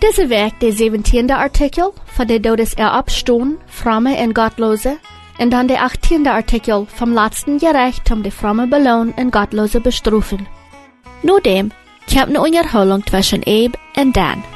Diese Week der 17. Artikel von der Todeserabstund, Fromme und Gottlose, und dann der 18. Artikel vom letzten Gericht um die Fromme belohnen und Gottlose bestrufen. Nur dem kommt eine Unterholung zwischen Abe und Dan.